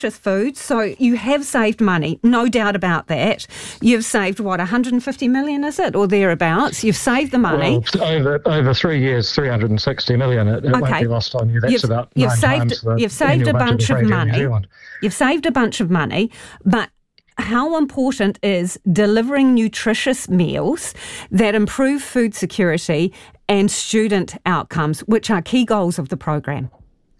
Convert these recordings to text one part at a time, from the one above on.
food, so you have saved money, no doubt about that. You've saved, 150 million, is it, or thereabouts? You've saved the money. Well, over 3 years, 360 million. It won't be lost on you. That's about nine times the You've saved a bunch of money. New Zealand. You've saved a bunch of money, but how important is delivering nutritious meals that improve food security and student outcomes, which are key goals of the program?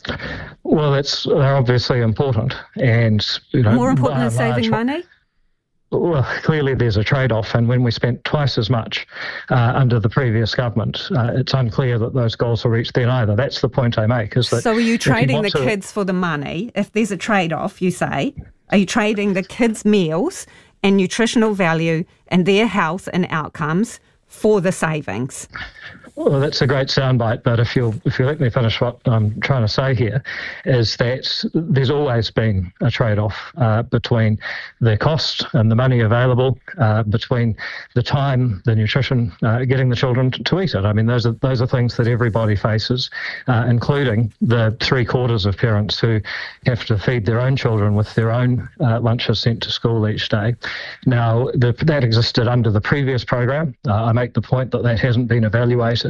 Well, they're obviously important, and more important than saving money. Well, clearly there's a trade-off, and when we spent twice as much under the previous government, it's unclear that those goals were reached then either. That's the point I make. Is that so? Are you trading the kids for the money? If there's a trade-off, you say, are you trading the kids' meals and nutritional value and their health and outcomes for the savings? Well, that's a great soundbite, but if you let me finish what I'm trying to say here, is that there's always been a trade-off between the cost and the money available, between the time, the nutrition, getting the children to eat it. I mean, those are things that everybody faces, including the 3/4 of parents who have to feed their own children with their own lunches sent to school each day. Now, that existed under the previous program. I make the point that hasn't been evaluated.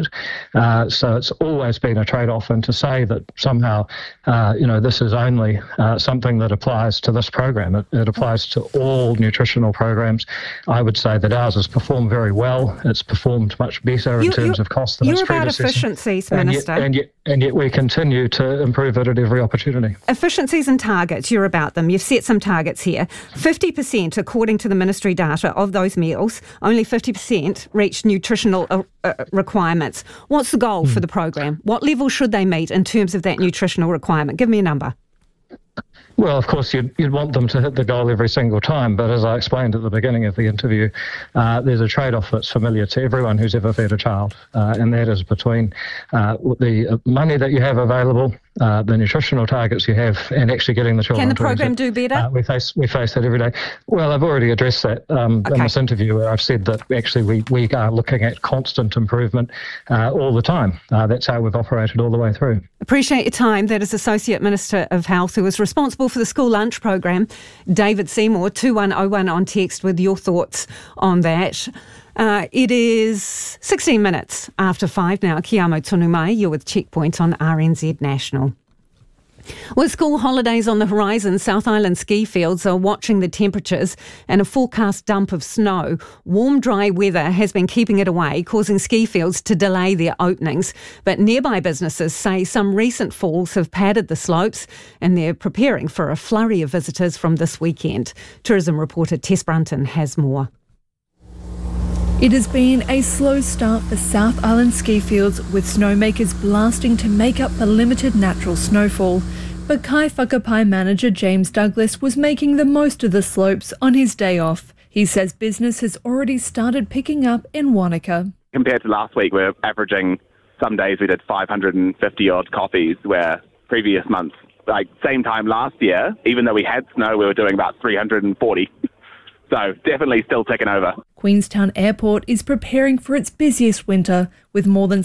So it's always been a trade-off, and to say that somehow, this is only something that applies to this program. It applies to all nutritional programs. I would say that ours has performed very well. It's performed much better in terms of cost than its predecessor. You're about efficiencies, Minister. And yet we continue to improve it at every opportunity. Efficiencies and targets, you're about them. You've set some targets here. 50%, according to the ministry data, of those meals, only 50% reach nutritional requirements. What's the goal for the program? What level should they meet in terms of that nutritional requirement? Give me a number. Well, of course, you'd want them to hit the goal every single time, but as I explained at the beginning of the interview, there's a trade-off that's familiar to everyone who's ever fed a child, and that is between the money that you have available, the nutritional targets you have, and actually getting the children. Can the program do better? We face that every day. Well, I've already addressed that in this interview, where I've said that actually we are looking at constant improvement all the time. That's how we've operated all the way through. Appreciate your time. That is Associate Minister of Health, who is responsible for the school lunch program, David Seymour. 2101 on text with your thoughts on that. It is 16 minutes after 5 now. Kia amo tonu mai, you're with Checkpoint on RNZ National. With school holidays on the horizon, South Island ski fields are watching the temperatures and a forecast dump of snow. Warm, dry weather has been keeping it away, causing ski fields to delay their openings. But nearby businesses say some recent falls have padded the slopes, and they're preparing for a flurry of visitors from this weekend. Tourism reporter Tess Brunton has more. It has been a slow start for South Island ski fields, with snowmakers blasting to make up for limited natural snowfall. But Kai Whakapai manager James Douglas was making the most of the slopes on his day off. He says business has already started picking up in Wanaka. Compared to last week, we're averaging, some days we did 550 odd coffees, where previous months, like same time last year, even though we had snow, we were doing about 340. So definitely still ticking over. Queenstown Airport is preparing for its busiest winter, with more than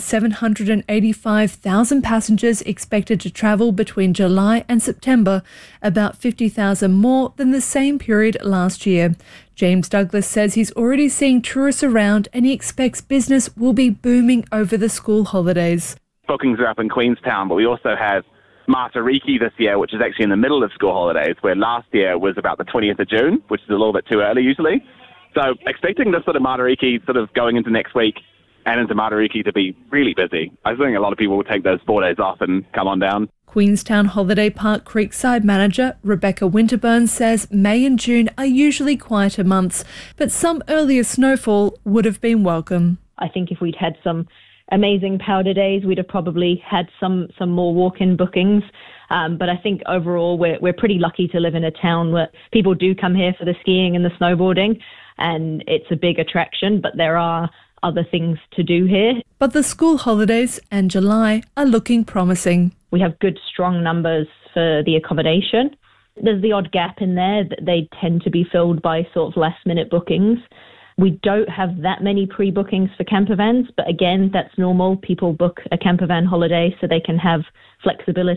785,000 passengers expected to travel between July and September, about 50,000 more than the same period last year. James Douglas says he's already seeing tourists around, and he expects business will be booming over the school holidays. Bookings are up in Queenstown, but we also have Matariki this year, which is actually in the middle of school holidays, where last year was about the 20th of June, which is a little bit too early usually. So expecting this sort of Matariki sort of going into next week and into Matariki to be really busy. I think a lot of people will take those 4 days off and come on down. Queenstown Holiday Park Creekside manager Rebecca Winterburn says May and June are usually quieter months, but some earlier snowfall would have been welcome. I think if we'd had some amazing powder days, we'd have probably had some more walk-in bookings. But I think overall we're pretty lucky to live in a town where people do come here for the skiing and the snowboarding, and it's a big attraction, but there are other things to do here. But the school holidays and July are looking promising. We have good, strong numbers for the accommodation. There's the odd gap in there that they tend to be filled by sort of last-minute bookings. We don't have that many pre-bookings for camper vans, but again, that's normal. People book a camper van holiday so they can have flexibility.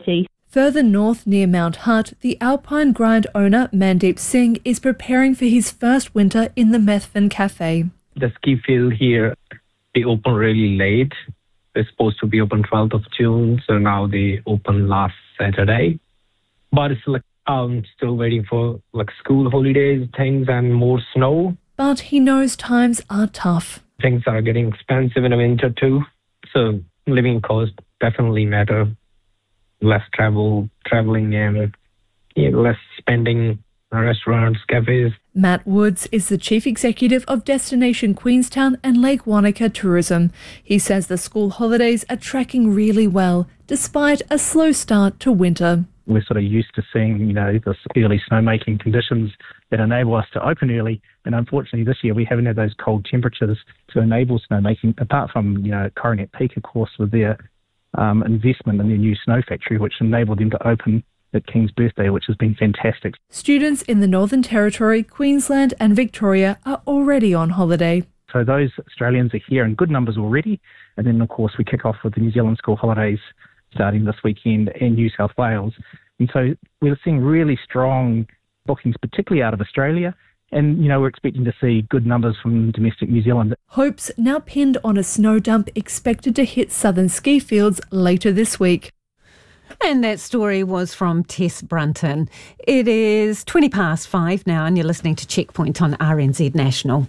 Further north near Mount Hutt, the Alpine Grind owner Mandeep Singh is preparing for his first winter in the Methven Cafe. The ski field here, they open really late. They're supposed to be open 12th of June, so now they open last Saturday. But it's like I'm still waiting for school holidays, things, and more snow. But he knows times are tough. Things are getting expensive in the winter too, so living costs definitely matter. Less traveling, and less spending in restaurants, cafes. Matt Woods is the chief executive of Destination Queenstown and Lake Wanaka Tourism. He says the school holidays are tracking really well, despite a slow start to winter. We're sort of used to seeing, this early snowmaking conditions that enable us to open early. And unfortunately this year we haven't had those cold temperatures to enable snowmaking, apart from, Coronet Peak, of course, with their investment in their new snow factory, which enabled them to open at King's birthday, which has been fantastic. Students in the Northern Territory, Queensland and Victoria are already on holiday. So those Australians are here in good numbers already. And then, of course, we kick off with the New Zealand school holidays starting this weekend in New South Wales. And so we're seeing really strong bookings, particularly out of Australia. And, we're expecting to see good numbers from domestic New Zealand. Hopes now pinned on a snow dump expected to hit southern ski fields later this week. And that story was from Tess Brunton. It is 5:20 now and you're listening to Checkpoint on RNZ National.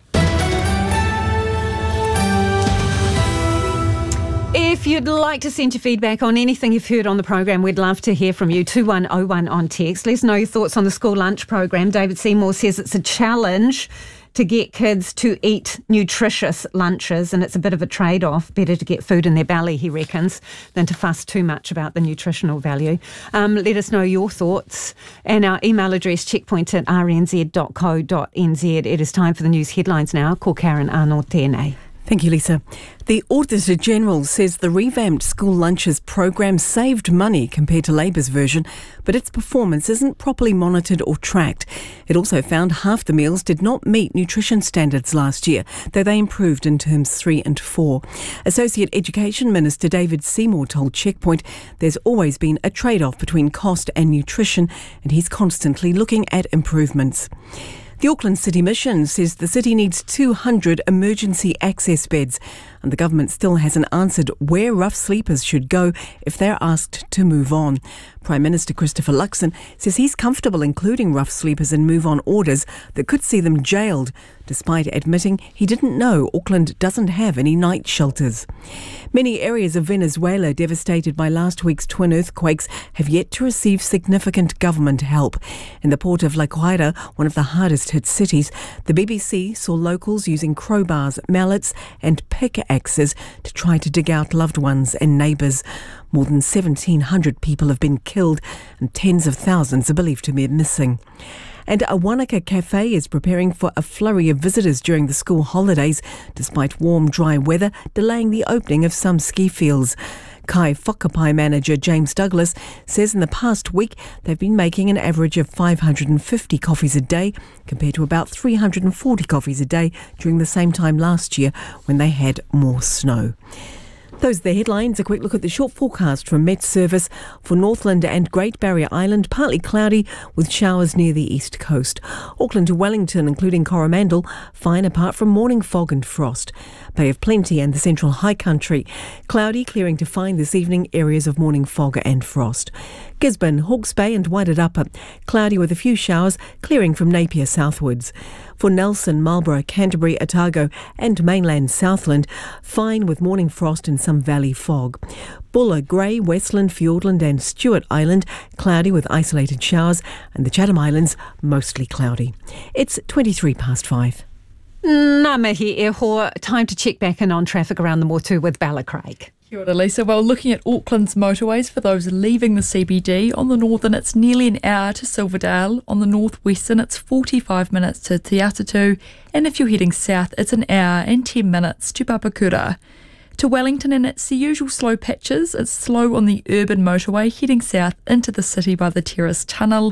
If you'd like to send your feedback on anything you've heard on the program, we'd love to hear from you. 2101 on text. Let us know your thoughts on the school lunch program. David Seymour says it's a challenge to get kids to eat nutritious lunches, and it's a bit of a trade-off. Better to get food in their belly, he reckons, than to fuss too much about the nutritional value. Let us know your thoughts. And our email address, checkpoint@rnz.co.nz. It is time for the news headlines now. Ko Karen Arnold tēnei. Thank you, Lisa. The Auditor General says the revamped school lunches program saved money compared to Labour's version, but its performance isn't properly monitored or tracked. It also found half the meals did not meet nutrition standards last year, though they improved in terms 3 and 4. Associate Education Minister David Seymour told Checkpoint there's always been a trade-off between cost and nutrition, and he's constantly looking at improvements. The Auckland City Mission says the city needs 200 emergency access beds, and the government still hasn't answered where rough sleepers should go if they're asked to move on. Prime Minister Christopher Luxon says he's comfortable including rough sleepers in move-on orders that could see them jailed, despite admitting he didn't know Auckland doesn't have any night shelters. Many areas of Venezuela devastated by last week's twin earthquakes have yet to receive significant government help. In the port of La Guaira, one of the hardest hit cities, the BBC saw locals using crowbars, mallets and pickaxes to try to dig out loved ones and neighbours. More than 1,700 people have been killed and tens of thousands are believed to be missing. And a Wanaka cafe is preparing for a flurry of visitors during the school holidays, despite warm, dry weather delaying the opening of some ski fields. Kai Whakapai manager James Douglas says in the past week they've been making an average of 550 coffees a day, compared to about 340 coffees a day during the same time last year when they had more snow. Those are the headlines. A quick look at the short forecast from Met Service for Northland and Great Barrier Island. Partly cloudy with showers near the east coast. Auckland to Wellington, including Coromandel, fine apart from morning fog and frost. Bay of Plenty and the Central High Country, cloudy, clearing to fine this evening, areas of morning fog and frost. Gisborne, Hawke's Bay and Wairarapa, cloudy with a few showers, clearing from Napier southwards. For Nelson, Marlborough, Canterbury, Otago and mainland Southland, fine with morning frost and some valley fog. Buller, Grey, Westland, Fiordland and Stewart Island, cloudy with isolated showers, and the Chatham Islands, mostly cloudy. It's 5:23. Ngā mihi e hoa. Time to check back in on traffic around the Motu with Bella Craig. Kia ora, Lisa. Well, looking at Auckland's motorways for those leaving the CBD, on the northern it's nearly an hour to Silverdale, on the northwestern it's 45 minutes to Te Atatu, and if you're heading south it's an hour and 10 minutes to Papakura. To Wellington, and it's the usual slow patches. It's slow on the urban motorway heading south into the city by the Terrace Tunnel,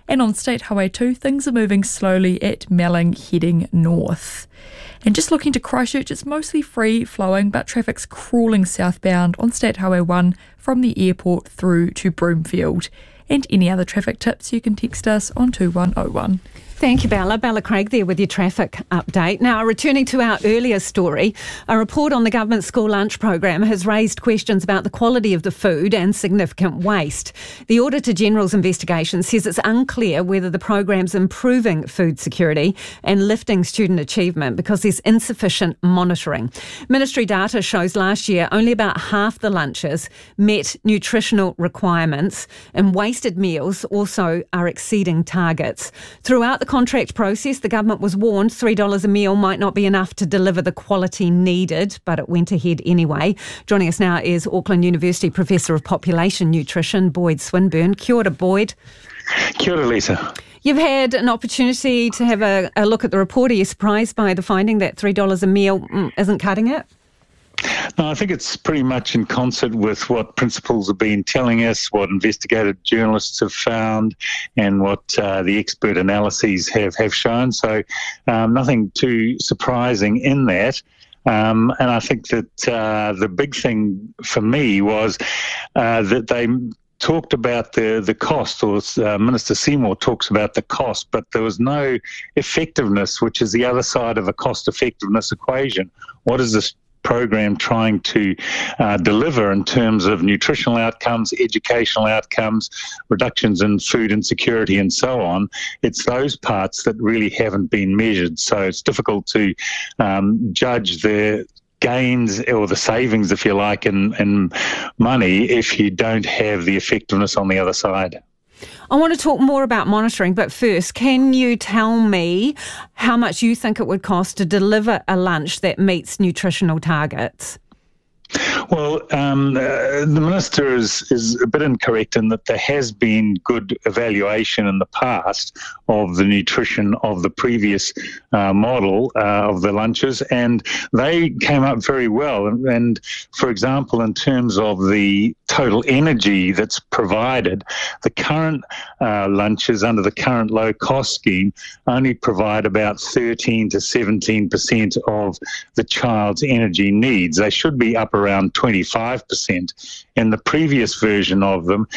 And on State Highway 2, things are moving slowly at Melling heading north. And just looking to Christchurch, it's mostly free flowing, but traffic's crawling southbound on State Highway 1 from the airport through to Broomfield. And any other traffic tips, you can text us on 2101. Thank you, Bella. Bella Craig there with your traffic update. Now, returning to our earlier story, a report on the government school lunch program has raised questions about the quality of the food and significant waste. The Auditor-General's investigation says it's unclear whether the program's improving food security and lifting student achievement because there's insufficient monitoring. Ministry data shows last year only about half the lunches met nutritional requirements, and wasted meals also are exceeding targets. Throughout the contract process, the government was warned $3 a meal might not be enough to deliver the quality needed, but it went ahead anyway. Joining us now is Auckland University Professor of Population Nutrition, Boyd Swinburne. Kia ora, Boyd. Kia ora, Lisa. You've had an opportunity to have a look at the report. Are you surprised by the finding that $3 a meal isn't cutting it? No, I think it's pretty much in concert with what principals have been telling us, what investigative journalists have found, and what the expert analyses have shown. So nothing too surprising in that. And I think that the big thing for me was that they talked about the cost, or Minister Seymour talks about the cost, but there was no effectiveness, which is the other side of a cost-effectiveness equation. What is this program trying to deliver in terms of nutritional outcomes, educational outcomes, reductions in food insecurity and so on? It's those parts that really haven't been measured. So it's difficult to judge the gains or the savings, if you like, in money if you don't have the effectiveness on the other side. I want to talk more about monitoring, but first, can you tell me how much you think it would cost to deliver a lunch that meets nutritional targets? Well, the Minister is a bit incorrect in that there has been good evaluation in the past of the nutrition of the previous model of the lunches, and they came up very well. And for example, in terms of the total energy that's provided, the current lunches under the current low-cost scheme only provide about 13 to 17% of the child's energy needs. They should be up around 25%, and the previous version of them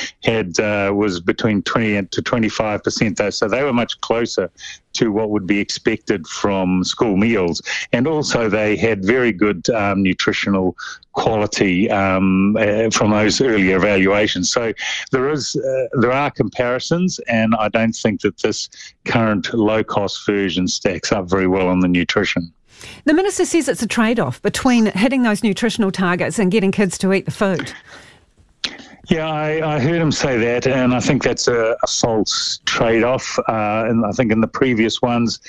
was between 20 to 25% though, so they were much closer to what would be expected from school meals. And also they had very good nutritional quality from those earlier evaluations. So there are comparisons, and I don't think that this current low-cost version stacks up very well on the nutrition. The Minister says it's a trade-off between hitting those nutritional targets and getting kids to eat the food. Yeah, I heard him say that, and I think that's a false trade-off. And I think in the previous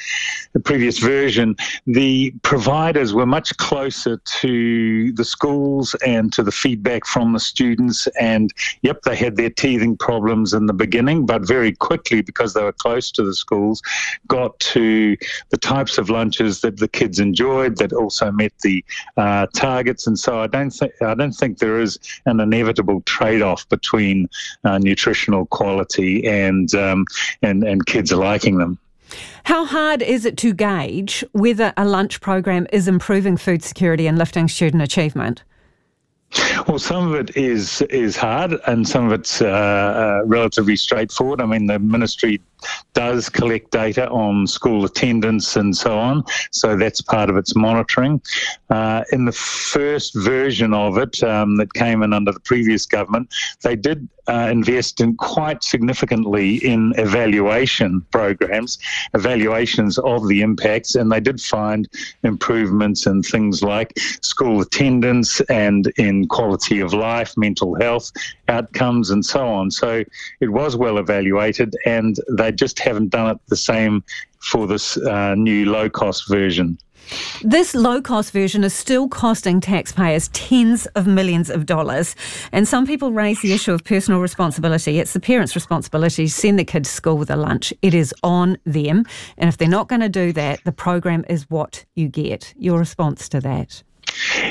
version, the providers were much closer to the schools and to the feedback from the students. And, yep, they had their teething problems in the beginning, but very quickly, because they were close to the schools, got to the types of lunches that the kids enjoyed that also met the targets. And so I don't think there is an inevitable trade-off between nutritional quality and kids liking them. How hard is it to gauge whether a lunch program is improving food security and lifting student achievement? Well, some of it is hard, and some of it's relatively straightforward. I mean, the ministry does collect data on school attendance and so on, so that's part of its monitoring. In the first version of it that came in under the previous government, they did invest in quite significantly in evaluation programs, evaluations of the impacts, and they did find improvements in things like school attendance and in quality of life, mental health outcomes and so on. So it was well evaluated, and they just haven't done it the same for this new low-cost version. This low-cost version is still costing taxpayers tens of millions of dollars, and some people raise the issue of personal responsibility. It's the parents' responsibility to send their kids to school with a lunch. It is on them, and if they're not going to do that, the program is what you get. Your response to that?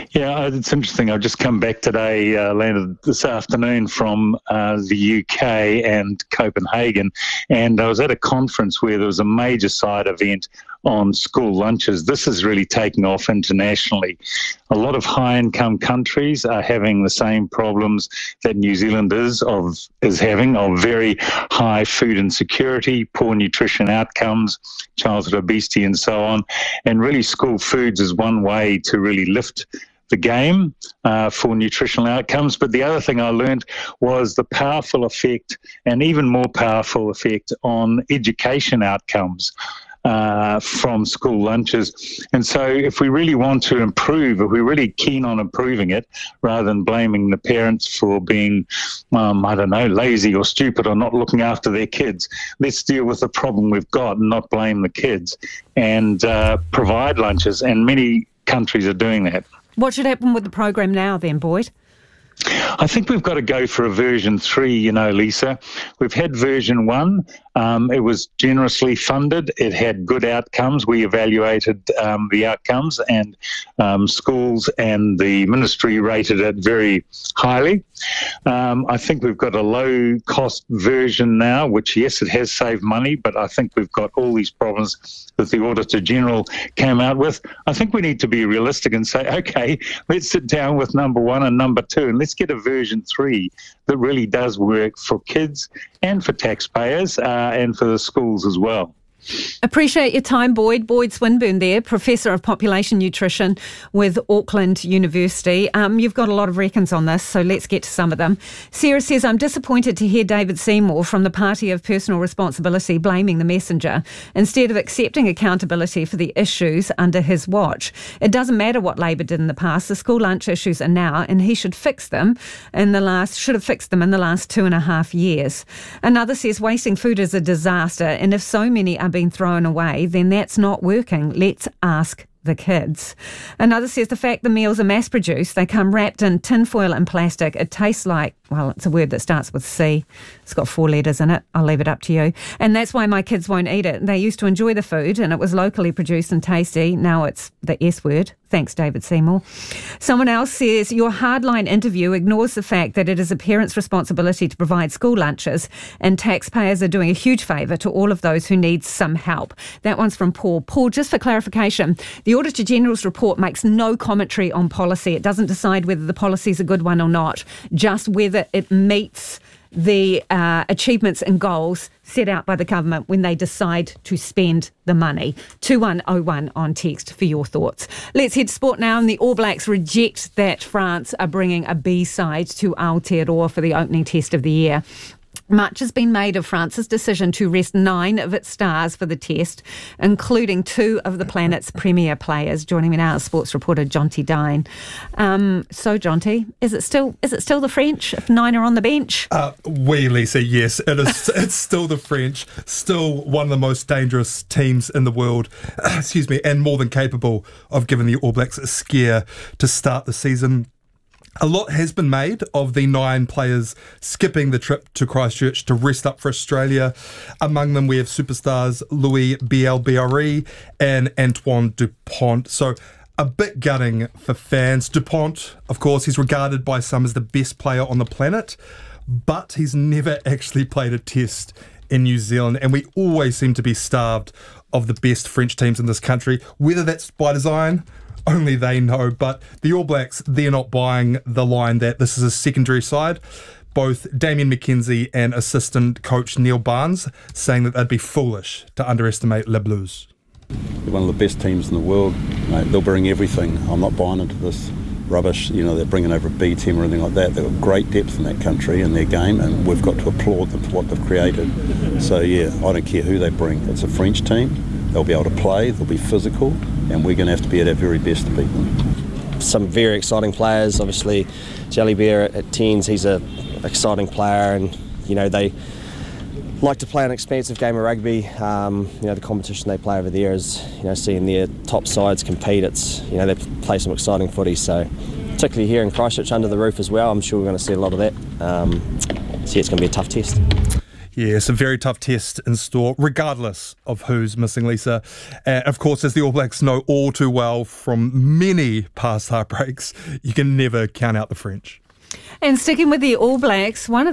Yeah, it's interesting. I've just come back today, landed this afternoon from the UK and Copenhagen, and I was at a conference where there was a major side event on school lunches. This is really taking off internationally. A lot of high-income countries are having the same problems that New Zealand is having, of very high food insecurity, poor nutrition outcomes, childhood obesity and so on. And really school foods is one way to really lift the game for nutritional outcomes. But the other thing I learned was the powerful effect, and even more powerful effect, on education outcomes from school lunches. And so if we really want to improve, if we're really keen on improving it, rather than blaming the parents for being, lazy or stupid or not looking after their kids, let's deal with the problem we've got and not blame the kids, and provide lunches. And many countries are doing that. What should happen with the program now then, Boyd? I think we've got to go for a version 3, Lisa. We've had version 1. It was generously funded. It had good outcomes. We evaluated the outcomes, and schools and the ministry rated it very highly. I think we've got a low-cost version now, which, yes, it has saved money, but I think we've got all these problems that the Auditor General came out with. I think we need to be realistic and say, okay, let's sit down with number 1 and number 2, and let's get a version 3 that really does work for kids and for taxpayers and for the schools as well. Appreciate your time, Boyd. Boyd Swinburne there, Professor of Population Nutrition with Auckland University. You've got a lot of reckons on this, so let's get to some of them. Sarah says, I'm disappointed to hear David Seymour from the Party of Personal Responsibility blaming the messenger instead of accepting accountability for the issues under his watch. It doesn't matter what Labor did in the past. The school lunch issues are now, and he should have fixed them in the last 2.5 years. Another says, wasting food is a disaster, and if so many are being thrown away, then that's not working. Let's ask the kids. Another says the fact the meals are mass produced, they come wrapped in tinfoil and plastic, it tastes like, well, it's a word that starts with C. It's got 4 letters in it. I'll leave it up to you. And that's why my kids won't eat it. They used to enjoy the food and it was locally produced and tasty. Now it's the S word. Thanks, David Seymour. Someone else says, your hardline interview ignores the fact that it is a parent's responsibility to provide school lunches, and taxpayers are doing a huge favour to all of those who need some help. That one's from Paul. Paul, just for clarification, the Auditor General's report makes no commentary on policy. It doesn't decide whether the policy is a good one or not, just whether it meets the achievements and goals set out by the government when they decide to spend the money. 2101 on text for your thoughts. Let's head to sport now, and the All Blacks reject that France are bringing a B-side to Aotearoa for the opening test of the year. Much has been made of France's decision to rest 9 of its stars for the test, including 2 of the planet's premier players. Joining me now is sports reporter Jonty Dine. So, Jonty, is it still the French if 9 are on the bench? Lisa, yes, it is. It's still the French, still one of the most dangerous teams in the world, and more than capable of giving the All Blacks a scare to start the season. A lot has been made of the 9 players skipping the trip to Christchurch to rest up for Australia. Among them, we have superstars Louis Bielbiarri and Antoine Dupont. So a bit gutting for fans. Dupont, of course, he's regarded by some as the best player on the planet, but he's never actually played a test in New Zealand, and we always seem to be starved of the best French teams in this country. Whether that's by design, only they know, but the All Blacks, they're not buying the line that this is a secondary side. Both Damien McKenzie and assistant coach Neil Barnes saying that they'd be foolish to underestimate Les Bleus. They're one of the best teams in the world. They'll bring everything. I'm not buying into this rubbish, they're bringing over a B team or anything like that. They've got great depth in that country and their game, and we've got to applaud them for what they've created. So yeah, I don't care who they bring. It's a French team. They'll be able to play, they'll be physical, and we're going to have to be at our very best to beat them. Some very exciting players. Obviously, Jalibert at 10s, he's an exciting player, and they like to play an expansive game of rugby. The competition they play over there is, seeing their top sides compete. It's, they play some exciting footy. So, particularly here in Christchurch under the roof as well, I'm sure we're going to see a lot of that. So yeah, it's going to be a tough test. Yes, a very tough test in store, regardless of who's missing, Lisa. Of course, as the All Blacks know all too well from many past heartbreaks, you can never count out the French. And sticking with the All Blacks, one of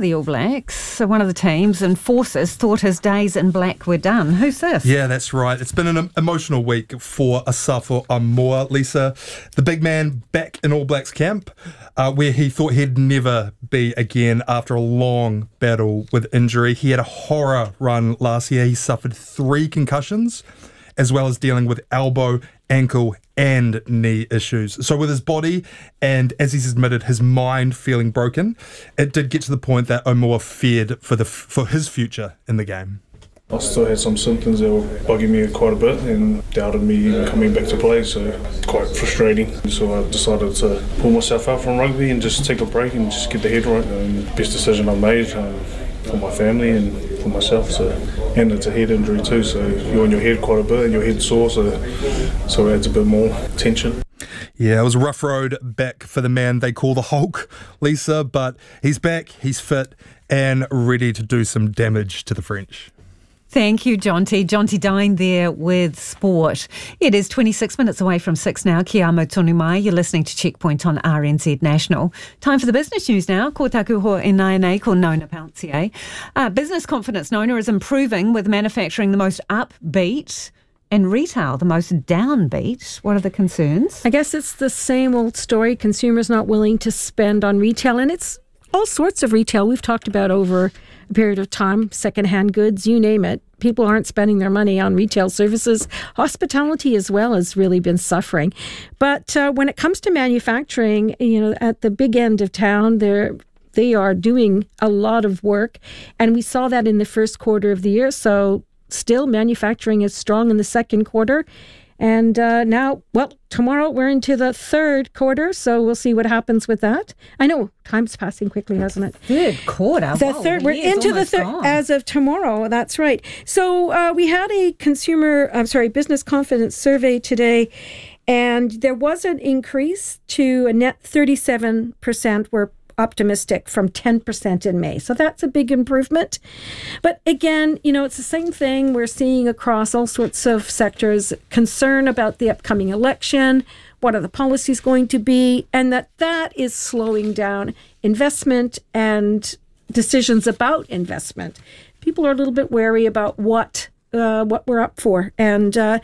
the teams, enforcers, thought his days in black were done. Who's this? Yeah, that's right. It's been an emotional week for Asafo Aumua, Lisa. The big man back in All Blacks camp, where he thought he'd never be again after a long battle with injury. He had a horror run last year. He suffered 3 concussions, as well as dealing with elbow, ankle and knee issues. So with his body and, as he's admitted, his mind feeling broken, it did get to the point that Aumua feared for his future in the game. I still had some symptoms that were bugging me quite a bit and doubted me coming back to play, so quite frustrating. So I decided to pull myself out from rugby and just take a break and just get the head right. Best decision I've made for my family and for myself. And it's a head injury too, so you're on your head quite a bit and your head's sore, so it adds a bit more tension. Yeah, it was a rough road back for the man they call the Hulk, Lisa, but he's back, he's fit and ready to do some damage to the French. Thank you, Jonty. Jonty Dine there with sport. It is 26 minutes away from 6 now. Kia amo tonu mai. You're listening to Checkpoint on RNZ National. Time for the business news now. Ko taku ho e nai ko Nona Pounce. Business confidence, Nona, is improving, with manufacturing the most upbeat and retail the most downbeat. What are the concerns? I guess it's the same old story. Consumers not willing to spend on retail, and it's all sorts of retail we've talked about over a period of time, secondhand goods, you name it. People aren't spending their money on retail services. Hospitality as well has really been suffering. But when it comes to manufacturing, at the big end of town, they are doing a lot of work. And we saw that in the first quarter of the year. So still manufacturing is strong in the second quarter. And now, tomorrow we're into the third quarter, so we'll see what happens with that. I know, time's passing quickly, hasn't it? Third quarter? We're into the third as of tomorrow, that's right. So we had a business confidence survey today, and there was an increase to a net 37% were optimistic from 10% in May. So that's a big improvement. But again, it's the same thing we're seeing across all sorts of sectors. Concern about the upcoming election. What are the policies going to be? And that is slowing down investment and decisions about investment. People are a little bit wary about what we're up for. So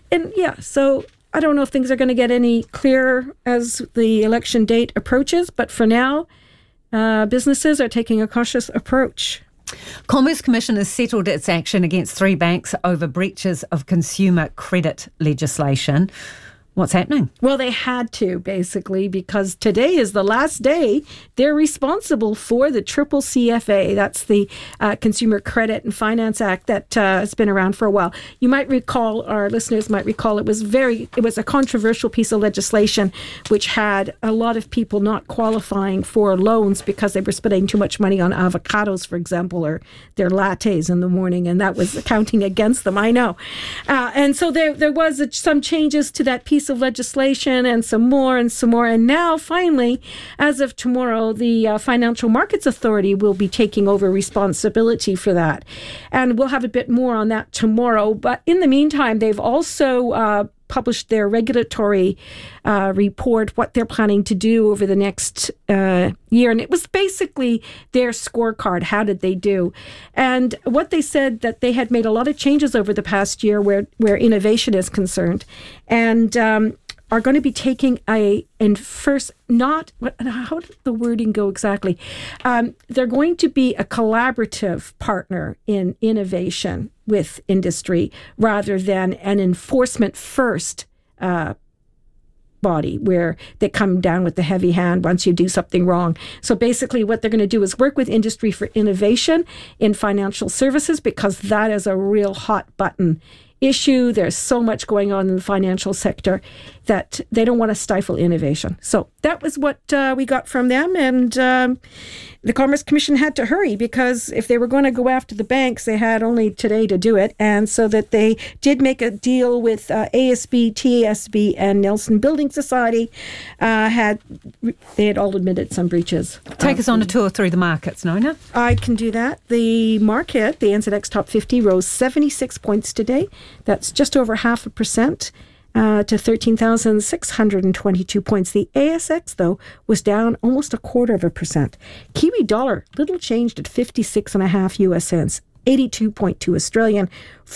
I don't know if things are going to get any clearer as the election date approaches, but for now, businesses are taking a cautious approach. Commerce Commission has settled its action against 3 banks over breaches of consumer credit legislation. What's happening? Well, they had to, basically, because today is the last day they're responsible for the CCCFA. That's the Consumer Credit and Finance Act that has been around for a while. You might recall, our listeners might recall, it was a controversial piece of legislation which had a lot of people not qualifying for loans because they were spending too much money on avocados, for example, or their lattes in the morning, and that was counting against them, I know. And so there was some changes to that piece of legislation and some more. And now, finally, as of tomorrow, the Financial Markets Authority will be taking over responsibility for that. And we'll have a bit more on that tomorrow. But in the meantime, they've also published their regulatory report, what they're planning to do over the next year. And it was basically their scorecard. How did they do? And what they said, that they had made a lot of changes over the past year where innovation is concerned, and are going to be taking how did the wording go exactly? They're going to be a collaborative partner in innovation with industry rather than an enforcement first body where they come down with the heavy hand once you do something wrong. So basically what they're going to do is work with industry for innovation in financial services, because that is a real hot button issue. There's so much going on in the financial sector that they don't want to stifle innovation. So that was what we got from them. And the Commerce Commission had to hurry because if they were going to go after the banks, they had only today to do it. And so that they did make a deal with ASB, TASB, and Nelson Building Society. They had all admitted some breaches. Take us on a tour through the markets, Nona. I can do that. The market, the NZX Top 50, rose 76 points today. That's just over 0.5%. To 13,622 points. The ASX, though, was down almost 0.25%. Kiwi dollar, little changed at 56.5 US cents. 82.2 Australian,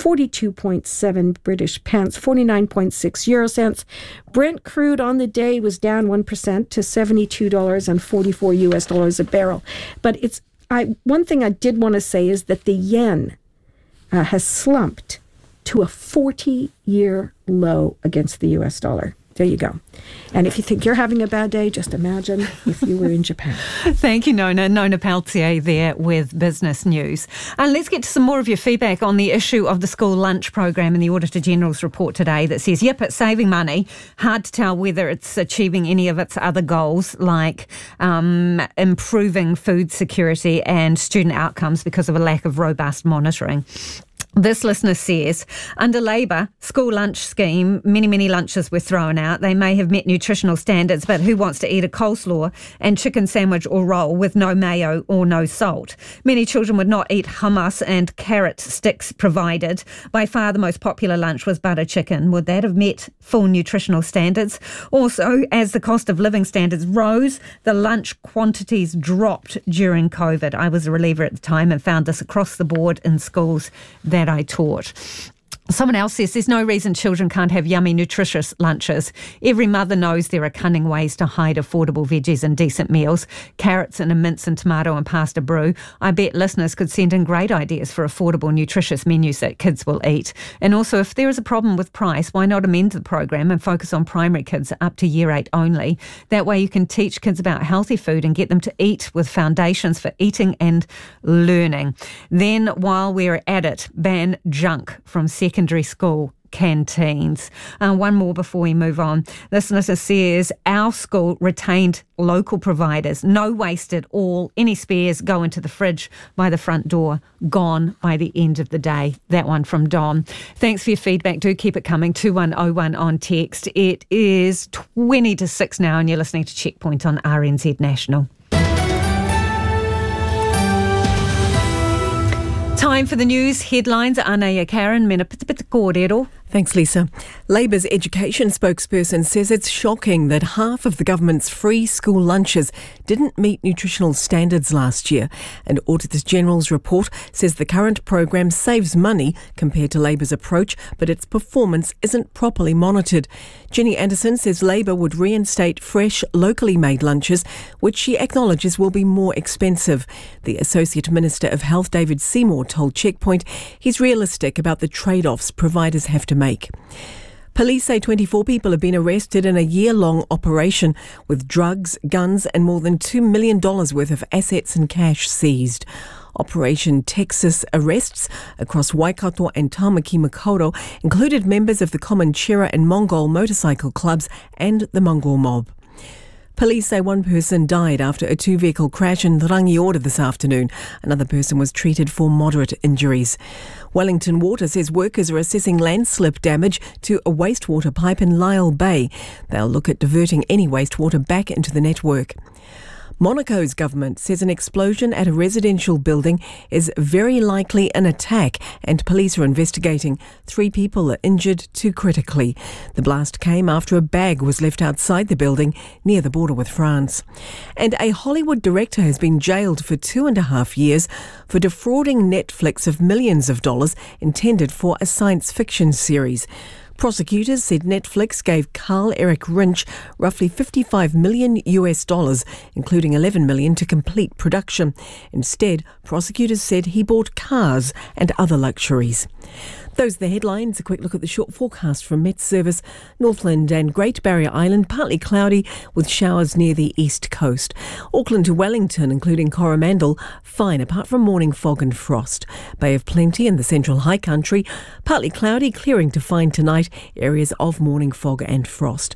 42.7 British pence, 49.6 euro cents. Brent crude on the day was down 1% to $72.44 US dollars a barrel. But one thing I did want to say is that the yen has slumped to a 40-year low against the US dollar. There you go. And if you think you're having a bad day, just imagine if you were in Japan. Thank you, Nona. Nona Peltier there with Business News. And let's get to some more of your feedback on the issue of the school lunch program in the Auditor General's report today that says, yep, it's saving money. Hard to tell whether it's achieving any of its other goals, like improving food security and student outcomes because of a lack of robust monitoring. This listener says, under Labor school lunch scheme, many lunches were thrown out. They may have met nutritional standards, but who wants to eat a coleslaw and chicken sandwich or roll with no mayo or no salt? Many children would not eat hummus and carrot sticks provided. By far the most popular lunch was butter chicken. Would that have met full nutritional standards? Also, as the cost of living standards rose, the lunch quantities dropped during COVID. I was a reliever at the time and found this across the board in schools that I taught. Someone else says there's no reason children can't have yummy, nutritious lunches. Every mother knows there are cunning ways to hide affordable veggies and decent meals. Carrots in a mince and tomato and pasta brew. I bet listeners could send in great ideas for affordable, nutritious menus that kids will eat. And also, if there is a problem with price, why not amend the program and focus on primary kids up to year 8 only? That way you can teach kids about healthy food and get them to eat with foundations for eating and learning. Then, while we're at it, ban junk from secondary school canteens. One more before we move on. This listener says, our school retained local providers. No waste at all. Any spares go into the fridge by the front door. Gone by the end of the day. That one from Don. Thanks for your feedback. Do keep it coming. 2101 on text. It is 20 to 6 now and you're listening to Checkpoint on RNZ National. Time for the news headlines. Anaya Karen, mena pita kōrero. Thanks, Lisa. Labor's education spokesperson says it's shocking that half of the government's free school lunches didn't meet nutritional standards last year. And Auditor General's report says the current program saves money compared to Labor's approach, but its performance isn't properly monitored. Jenny Anderson says Labor would reinstate fresh, locally made lunches, which she acknowledges will be more expensive. The Associate Minister of Health, David Seymour, told Checkpoint he's realistic about the trade-offs providers have to make. Police say 24 people have been arrested in a year-long operation with drugs, guns and more than $2 million worth of assets and cash seized. Operation Texas arrests across Waikato and Tamaki Makaurau included members of the Comanchera and Mongol motorcycle clubs and the Mongol mob. Police say one person died after a 2-vehicle crash in Rangiora this afternoon. Another person was treated for moderate injuries. Wellington Water says workers are assessing landslip damage to a wastewater pipe in Lyell Bay. They'll look at diverting any wastewater back into the network. Monaco's government says an explosion at a residential building is very likely an attack and police are investigating. 3 people are injured, 2 critically. The blast came after a bag was left outside the building near the border with France. And a Hollywood director has been jailed for 2.5 years for defrauding Netflix of millions of dollars intended for a science fiction series. Prosecutors said Netflix gave Carl Eric Rinch roughly $55 million, including $11 million to complete production. Instead, prosecutors said he bought cars and other luxuries. Those are the headlines. A quick look at the short forecast from Met Service. Northland and Great Barrier Island, partly cloudy with showers near the east coast. Auckland to Wellington, including Coromandel, fine apart from morning fog and frost. Bay of Plenty in the central high country, partly cloudy, clearing to fine tonight, areas of morning fog and frost.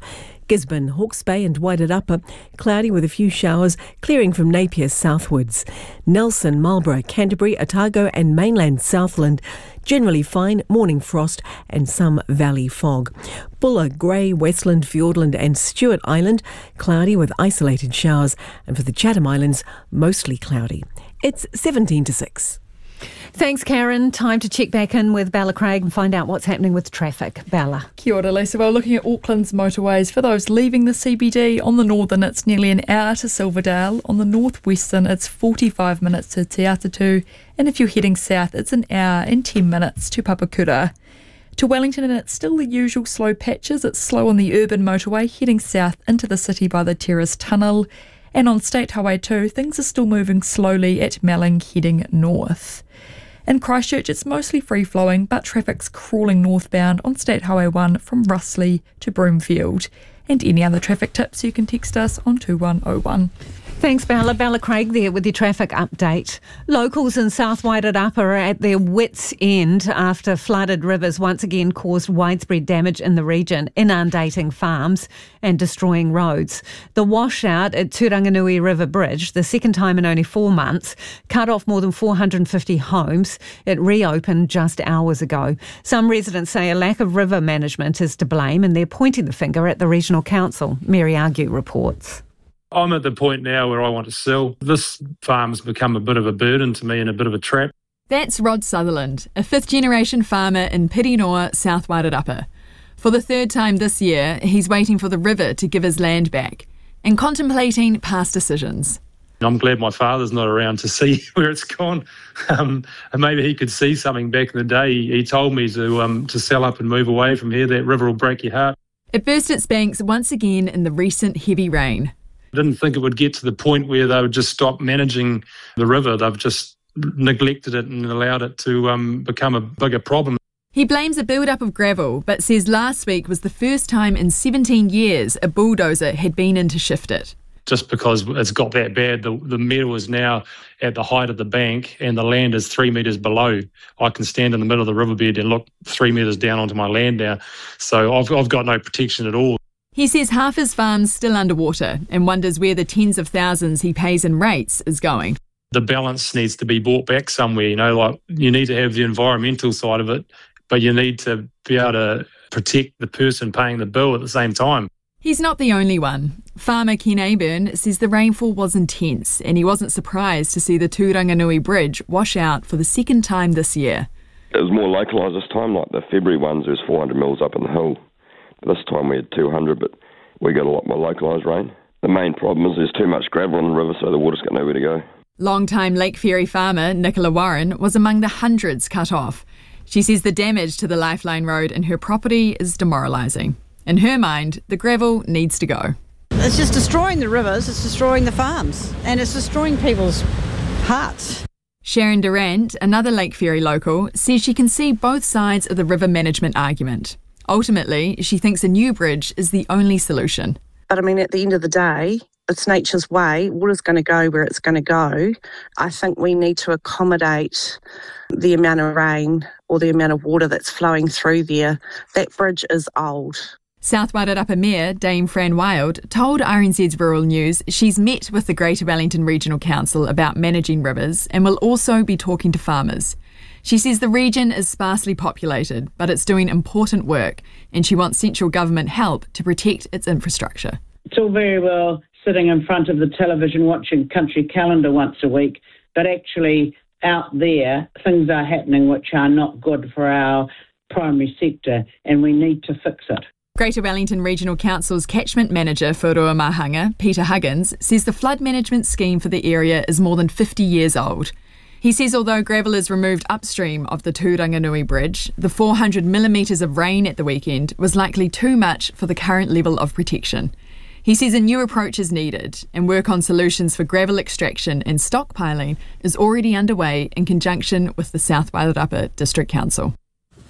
Gisborne, Hawke's Bay and Wairarapa, cloudy with a few showers, clearing from Napier southwards. Nelson, Marlborough, Canterbury, Otago and mainland Southland, generally fine, morning frost and some valley fog. Buller, Grey, Westland, Fiordland and Stewart Island, cloudy with isolated showers. And for the Chatham Islands, mostly cloudy. It's 17 to 6. Thanks, Karen. Time to check back in with Bella Craig and find out what's happening with traffic. Bella. Kia ora, Lisa. Well, looking at Auckland's motorways, for those leaving the CBD, on the northern it's nearly an hour to Silverdale. On the northwestern it's 45 minutes to Te Atatu. And if you're heading south, it's an hour and 10 minutes to Papakura. To Wellington, and it's still the usual slow patches. It's slow on the urban motorway, heading south into the city by the Terrace Tunnel. And on State Highway 2, things are still moving slowly at Melling, heading north. In Christchurch, it's mostly free-flowing, but traffic's crawling northbound on State Highway 1 from Russley to Broomfield. And any other traffic tips, you can text us on 2101. Thanks, Bella. Bella Craig there with your traffic update. Locals in South Wairarapa are at their wits' end after flooded rivers once again caused widespread damage in the region, inundating farms and destroying roads. The washout at Turanganui River Bridge, the second time in only 4 months, cut off more than 450 homes. It reopened just hours ago. Some residents say a lack of river management is to blame, and they're pointing the finger at the Regional Council. Mary Argue reports. I'm at the point now where I want to sell. This farm's become a bit of a burden to me and a bit of a trap. That's Rod Sutherland, a fifth-generation farmer in Pirinoa, South Wairarapa. For the third time this year, he's waiting for the river to give his land back and contemplating past decisions. I'm glad my father's not around to see where it's gone. And maybe he could see something back in the day. He told me to sell up and move away from here. That river will break your heart. It burst its banks once again in the recent heavy rain. I didn't think it would get to the point where they would just stop managing the river. They've just neglected it and allowed it to become a bigger problem. He blames a build-up of gravel, but says last week was the first time in 17 years a bulldozer had been in to shift it. Just because it's got that bad, the metal is now at the height of the bank and the land is 3 metres below. I can stand in the middle of the riverbed and look 3 metres down onto my land now. So I've got no protection at all. He says half his farm's still underwater and wonders where the tens of thousands he pays in rates is going. The balance needs to be brought back somewhere, like you need to have the environmental side of it, but you need to be able to protect the person paying the bill at the same time. He's not the only one. Farmer Ken Aburn says the rainfall was intense and he wasn't surprised to see the Turanganui Bridge wash out for the second time this year. It was more localised this time, like the February ones, there was 400 mils up in the hill. This time we had 200, but we got a lot more localised rain. The main problem is there's too much gravel on the river, so the water's got nowhere to go. Long-time Lake Ferry farmer Nicola Warren was among the hundreds cut off. She says the damage to the Lifeline Road and her property is demoralising. In her mind, the gravel needs to go. It's just destroying the rivers, it's destroying the farms, and it's destroying people's hearts. Sharon Durant, another Lake Ferry local, says she can see both sides of the river management argument. Ultimately, she thinks a new bridge is the only solution. But I mean, at the end of the day, it's nature's way. Water's going to go where it's going to go. I think we need to accommodate the amount of rain or the amount of water that's flowing through there. That bridge is old. South Wairarapa Mayor Dame Fran Wild told RNZ's Rural News she's met with the Greater Wellington Regional Council about managing rivers and will also be talking to farmers. She says the region is sparsely populated, but it's doing important work, and she wants central government help to protect its infrastructure. It's all very well sitting in front of the television watching Country Calendar once a week, but actually out there things are happening which are not good for our primary sector, and we need to fix it. Greater Wellington Regional Council's catchment manager for Ruamahanga, Peter Huggins, says the flood management scheme for the area is more than 50 years old. He says although gravel is removed upstream of the Turanganui Bridge, the 400 millimetres of rain at the weekend was likely too much for the current level of protection. He says a new approach is needed and work on solutions for gravel extraction and stockpiling is already underway in conjunction with the South Wairarapa District Council.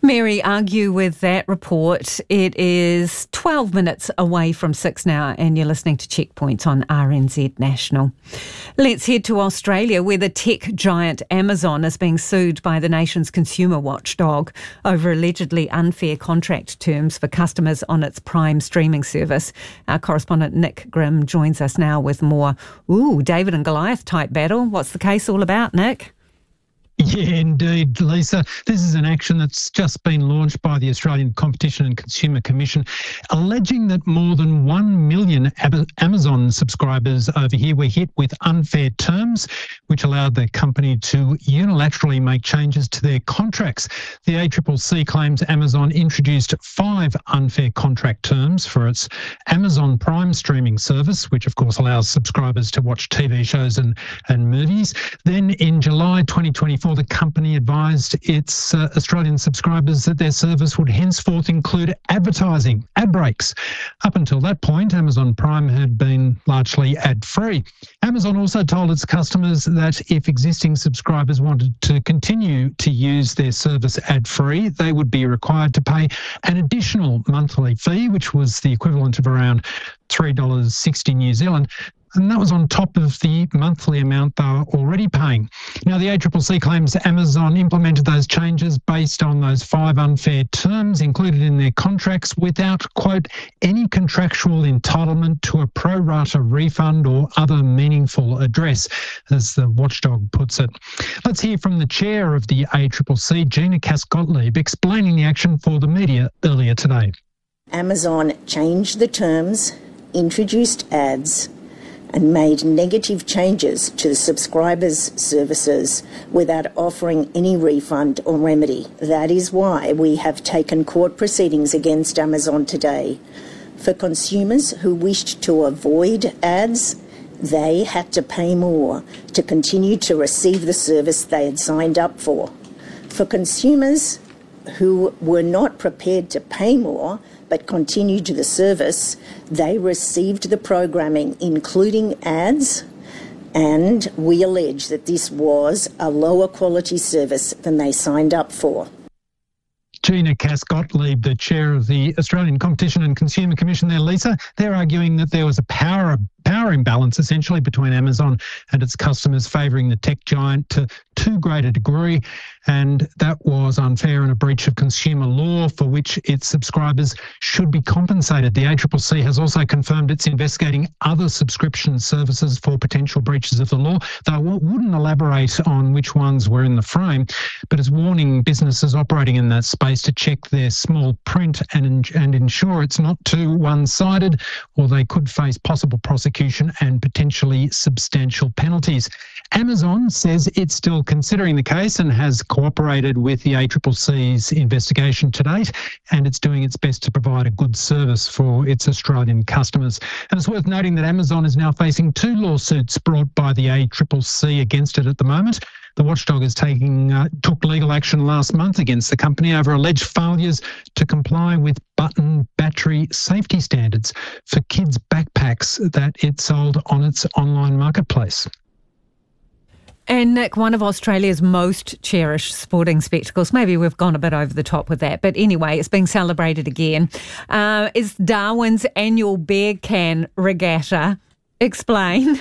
Mary, argue with that report. It is 12 minutes away from 6 now, and you're listening to Checkpoint on RNZ National. Let's head to Australia, where the tech giant Amazon is being sued by the nation's consumer watchdog over allegedly unfair contract terms for customers on its Prime streaming service. Our correspondent Nick Grimm joins us now with more. David and Goliath type battle. What's the case all about, Nick? Yeah, indeed, Lisa. This is an action that's just been launched by the Australian Competition and Consumer Commission, alleging that more than 1 million Amazon subscribers over here were hit with unfair terms, which allowed the company to unilaterally make changes to their contracts. The ACCC claims Amazon introduced 5 unfair contract terms for its Amazon Prime streaming service, which of course allows subscribers to watch TV shows and movies. Then in July 2024, the company advised its Australian subscribers that their service would henceforth include advertising, ad breaks. Up until that point, Amazon Prime had been largely ad-free. Amazon also told its customers that if existing subscribers wanted to continue to use their service ad-free, they would be required to pay an additional monthly fee, which was the equivalent of around $3.60 New Zealand. And that was on top of the monthly amount they were already paying. Now, the ACCC claims Amazon implemented those changes based on those 5 unfair terms included in their contracts without, quote, any contractual entitlement to a pro rata refund or other meaningful address, as the watchdog puts it. Let's hear from the chair of the ACCC, Gina Cass-Gottlieb, explaining the action for the media earlier today. Amazon changed the terms, introduced ads, and made negative changes to the subscribers' services without offering any refund or remedy. That is why we have taken court proceedings against Amazon today. For consumers who wished to avoid ads, they had to pay more to continue to receive the service they had signed up for. For consumers who were not prepared to pay more but continued to the service, they received the programming, including ads, and we allege that this was a lower quality service than they signed up for. Gina Cass-Gottlieb, the chair of the Australian Competition and Consumer Commission there, Lisa, they're arguing that there was a power imbalance essentially between Amazon and its customers, favouring the tech giant to too great a degree, and that was unfair and a breach of consumer law for which its subscribers should be compensated. The ACCC has also confirmed it's investigating other subscription services for potential breaches of the law, though it wouldn't elaborate on which ones were in the frame, but is warning businesses operating in that space to check their small print and ensure it's not too one-sided, or they could face possible prosecution and potentially substantial penalties. Amazon says it's still considering the case and has cooperated with the ACCC's investigation to date, and it's doing its best to provide a good service for its Australian customers. And it's worth noting that Amazon is now facing 2 lawsuits brought by the ACCC against it at the moment. The watchdog is took legal action last month against the company over alleged failures to comply with button battery safety standards for kids' backpacks that it sold on its online marketplace. And Nick, one of Australia's most cherished sporting spectacles, maybe we've gone a bit over the top with that, but anyway, it's being celebrated again, is Darwin's annual beer can regatta. Explain.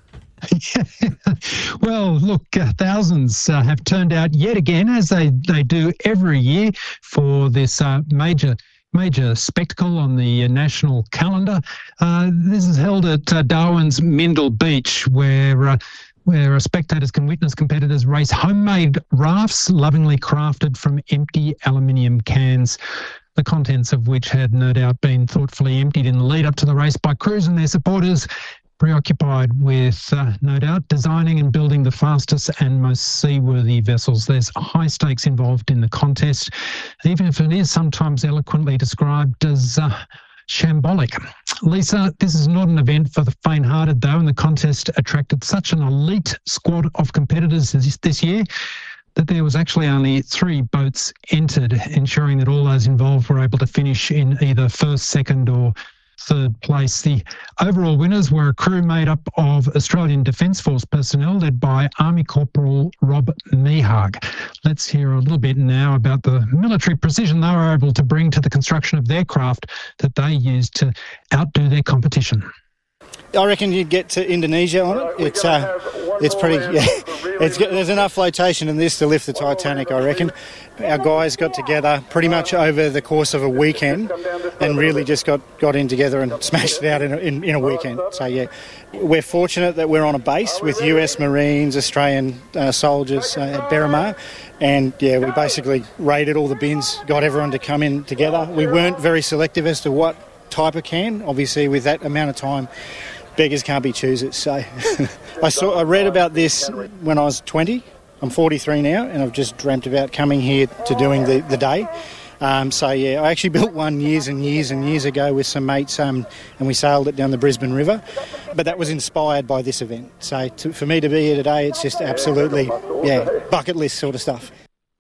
Well, look, thousands have turned out yet again, as they do every year, for this major spectacle on the national calendar. This is held at Darwin's Mendel Beach, where spectators can witness competitors race homemade rafts lovingly crafted from empty aluminium cans, the contents of which had no doubt been thoughtfully emptied in the lead up to the race by crews and their supporters, preoccupied with, no doubt, designing and building the fastest and most seaworthy vessels. There's high stakes involved in the contest, even if it is sometimes eloquently described as shambolic. Lisa, this is not an event for the faint-hearted, though, and the contest attracted such an elite squad of competitors this year that there was actually only 3 boats entered, ensuring that all those involved were able to finish in either first, second or third place. The overall winners were a crew made up of Australian Defence Force personnel led by Army Corporal Rob Mehag. Let's hear a little bit now about the military precision they were able to bring to the construction of their craft that they used to outdo their competition. I reckon you'd get to Indonesia on it. It's pretty. Yeah, there's enough flotation in this to lift the Titanic, I reckon. Our guys got together pretty much over the course of a weekend and really just got in together and smashed it out in a weekend. So yeah, we're fortunate that we're on a base with US Marines, Australian soldiers at Berrimah, and yeah, we basically raided all the bins, got everyone to come in together. We weren't very selective as to what type of can. Obviously, with that amount of time, beggars can't be choosers. So I read about this when I was 20. I'm 43 now, and I've just dreamt about coming here to doing the day. So yeah, I actually built one years and years and years ago with some mates, and we sailed it down the Brisbane River. But that was inspired by this event. So for me to be here today, it's just absolutely, yeah, bucket list sort of stuff.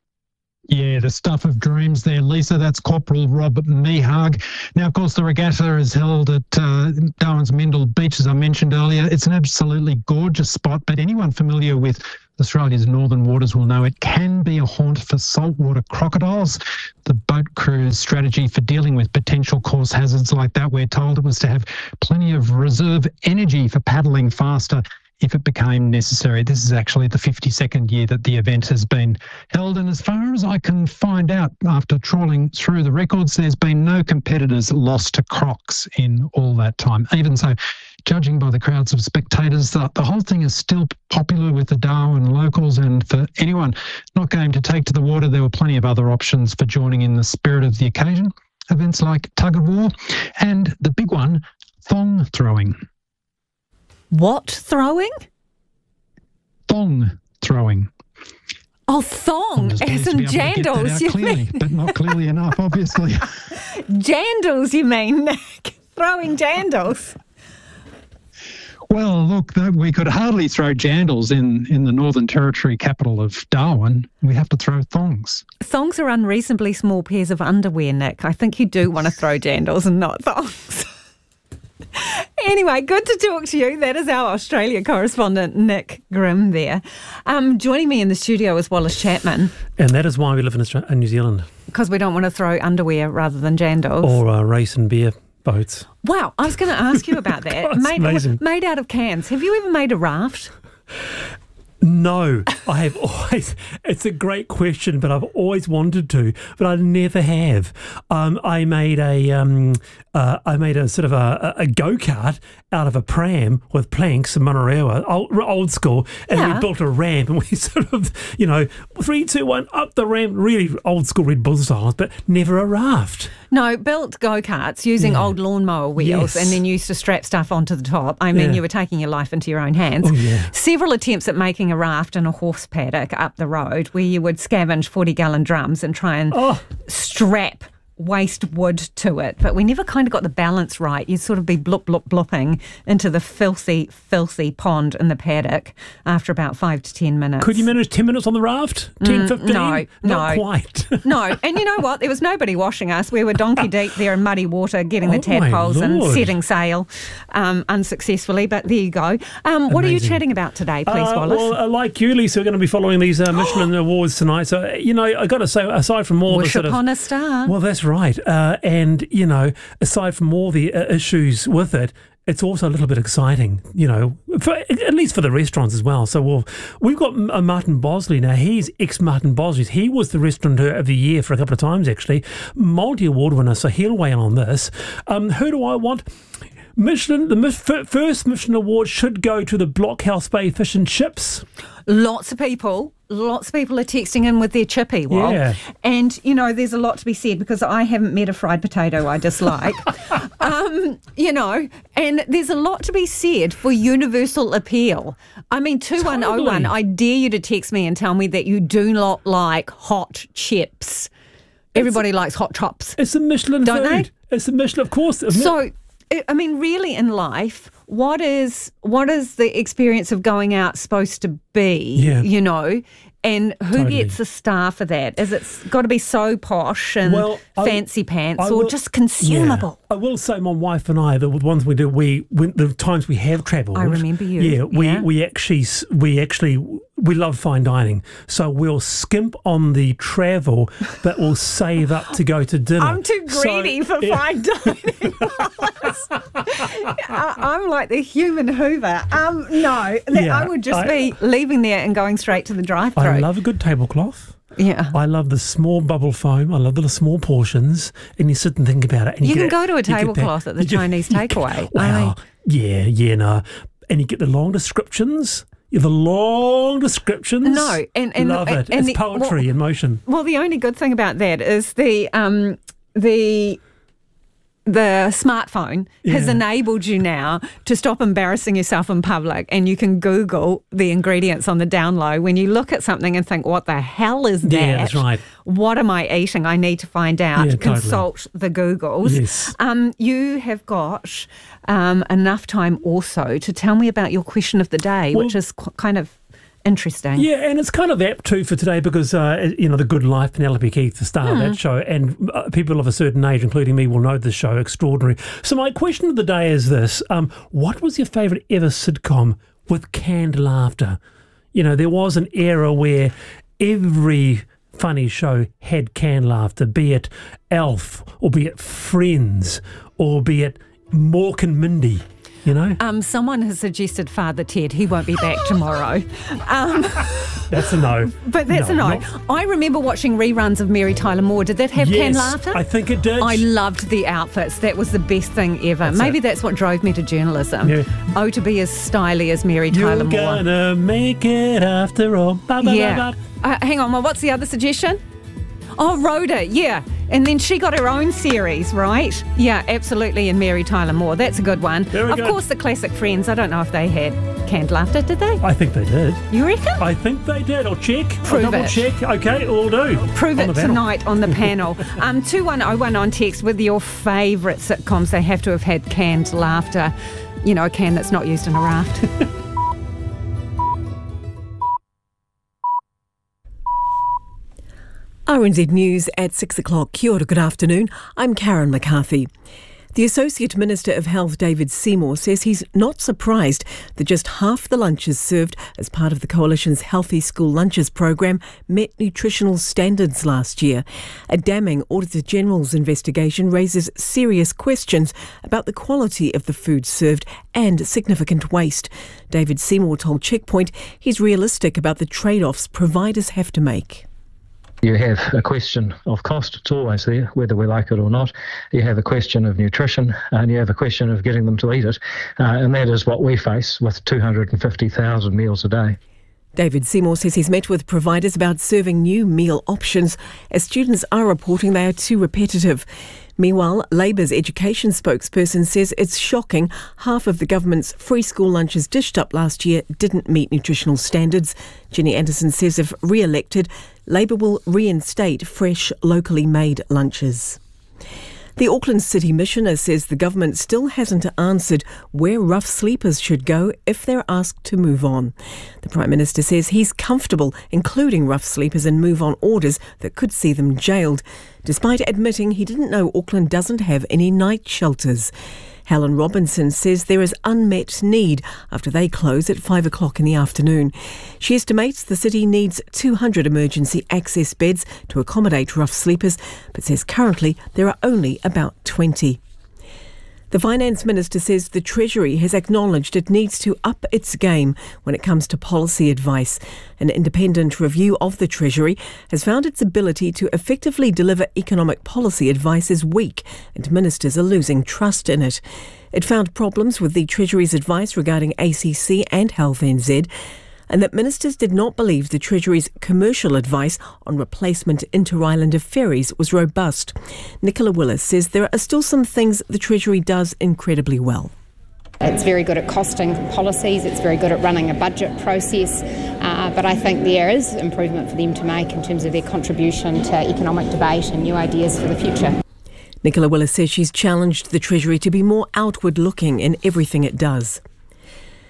Yeah, the stuff of dreams there, Lisa. That's Corporal Rob Mehag. Now, of course, the regatta is held at Darwin's Mendel Beach, as I mentioned earlier. It's an absolutely gorgeous spot, but anyone familiar with Australia's northern waters will know it can be a haunt for saltwater crocodiles. The boat crew's strategy for dealing with potential course hazards like that, we're told, it was to have plenty of reserve energy for paddling faster if it became necessary. This is actually the 52nd year that the event has been held, and as far as I can find out after trawling through the records, there's been no competitors lost to crocs in all that time. Even so, judging by the crowds of spectators, the whole thing is still popular with the Darwin locals, and for anyone not going to take to the water, there were plenty of other options for joining in the spirit of the occasion. Events like tug of war and the big one, thong throwing. What throwing? Thong throwing. Oh, thong, as in jandals, you clearly, mean? But not clearly enough, obviously. Jandals, you mean, Nick? Throwing jandals. Well, look, we could hardly throw jandals in the Northern Territory capital of Darwin. We have to throw thongs. Thongs are unreasonably small pairs of underwear, Nick. I think you do want to throw jandals and not thongs. Anyway, good to talk to you. That is our Australia correspondent, Nick Grimm there. Joining me in the studio is Wallace Chapman. And that is why we live in New Zealand. Because we don't want to throw underwear rather than jandals. Or race and beer boats. Wow, I was going to ask you about that. God, made out of cans. Have you ever made a raft? No, I have always. It's a great question, but I've always wanted to, but I never have. I made a sort of a go-kart out of a pram with planks and monorail, old school, and we built a ramp, and we sort of, 3, 2, 1, up the ramp, really old school Red Bull styles, but never a raft. No, built go-karts using old lawnmower wheels and then used to strap stuff onto the top. I mean, you were taking your life into your own hands. Oh, yeah. Several attempts at making a raft in a horse paddock up the road where you would scavenge 40-gallon drums and try and strap waste wood to it, but we never kind of got the balance right. You'd sort of be blopping into the filthy pond in the paddock after about 5 to 10 minutes. Could you manage 10 minutes on the raft? 10, 15? No. Not quite. No, and you know what? There was nobody washing us. We were donkey deep there in muddy water getting the tadpoles and setting sail unsuccessfully, but there you go. What are you chatting about today, please, Wallace? Well, like you, Lisa, we're going to be following these Michelin Awards tonight. So, I got to say, aside from all Wish the sort upon a star. Well, that's right. And, aside from all the issues with it, it's also a little bit exciting, at least for the restaurants as well. So we've got Martin Bosley now. He's ex-Martin Bosley. He was the Restaurateur of the Year for a couple of times, actually. Multi-award winner, so he'll weigh in on this. Who do I want? Michelin, the first Michelin award should go to the Blockhouse Bay Fish and Chips. Lots of people are texting in with their chippy, Wal. Yeah. And, there's a lot to be said because I haven't met a fried potato I dislike. And there's a lot to be said for universal appeal. I mean, 2101, I dare you to text me and tell me that you do not like hot chips. Everybody likes hot chops. It's a Michelin don't food. They? It's a Michelin, of course. So, I mean, really in life, what is the experience of going out supposed to be, and who gets a star for that? Is it got to be so posh and fancy pants or just consumable? Yeah. I will say, my wife and I, the ones we do, the times we have travelled. I remember you. Yeah, we actually love fine dining, so we'll skimp on the travel, but we'll save up to go to dinner. I'm too greedy for fine dining. I'm like the human Hoover. I would just be leaving there and going straight to the drive-thru. I love a good tablecloth. Yeah. I love the small bubble foam. I love the little small portions, and you sit and think about it. And you can go to a tablecloth at the Chinese takeaway. Wow. No. And you get the long descriptions. The long descriptions. No, and love it. It's poetry in motion. Well, the only good thing about that is the smartphone has enabled you now to stop embarrassing yourself in public, and you can Google the ingredients on the down low when you look at something and think, what the hell is that? Yeah, that's right. What am I eating? I need to find out. Yeah, consult the Googles. Yes. You have got enough time also to tell me about your question of the day, which is kind of interesting. Yeah, and it's kind of apt too for today because, The Good Life, Penelope Keith, the star of that show, and people of a certain age, including me, will know the show, extraordinary. So my question of the day is this. What was your favourite ever sitcom with canned laughter? There was an era where every funny show had canned laughter, be it Elf, or be it Friends, or be it Mork and Mindy. Someone has suggested Father Ted. He won't be back tomorrow. That's a no. But that's a no. I remember watching reruns of Mary Tyler Moore. Did that have canned laughter? I think it did. I loved the outfits. That was the best thing ever. Maybe that's what drove me to journalism. Yeah. Oh, to be as stylish as Mary Tyler Moore. You're gonna make it after all. Hang on, what's the other suggestion? Oh, Rhoda, yeah. And then she got her own series, right? Yeah, absolutely, and Mary Tyler Moore. That's a good one. Of course, the classic Friends. I don't know if they had canned laughter, did they? I think they did. You reckon? I think they did. I'll check. Prove I'll check. Okay, all do. Prove it tonight on the panel. 2101 on text with your favourite sitcoms. They have to have had canned laughter. A can that's not used in a raft. RNZ News at 6 o'clock. Kia ora, good afternoon. I'm Karen McCarthy. The Associate Minister of Health, David Seymour, says he's not surprised that just half the lunches served as part of the Coalition's Healthy School Lunches program met nutritional standards last year. A damning Auditor General's investigation raises serious questions about the quality of the food served and significant waste. David Seymour told Checkpoint he's realistic about the trade-offs providers have to make. You have a question of cost, it's always there, whether we like it or not. You have a question of nutrition, and you have a question of getting them to eat it. And that is what we face with 250,000 meals a day. David Seymour says he's met with providers about serving new meal options, as students are reporting they are too repetitive. Meanwhile, Labour's education spokesperson says it's shocking half of the government's free school lunches dished up last year didn't meet nutritional standards. Jenny Anderson says if re-elected, Labour will reinstate fresh, locally made lunches. The Auckland City Missioner says the government still hasn't answered where rough sleepers should go if they're asked to move on. The Prime Minister says he's comfortable including rough sleepers in move-on orders that could see them jailed, despite admitting he didn't know Auckland doesn't have any night shelters. Helen Robinson says there is unmet need after they close at 5 o'clock in the afternoon. She estimates the city needs 200 emergency access beds to accommodate rough sleepers, but says currently there are only about 20. The Finance Minister says the Treasury has acknowledged it needs to up its game when it comes to policy advice. An independent review of the Treasury has found its ability to effectively deliver economic policy advice is weak, and ministers are losing trust in it. It found problems with the Treasury's advice regarding ACC and Health NZ, and that ministers did not believe the Treasury's commercial advice on replacement inter-islander ferries was robust. Nicola Willis says there are still some things the Treasury does incredibly well. It's very good at costing policies, it's very good at running a budget process, but I think there is improvement for them to make in terms of their contribution to economic debate and new ideas for the future. Nicola Willis says she's challenged the Treasury to be more outward-looking in everything it does.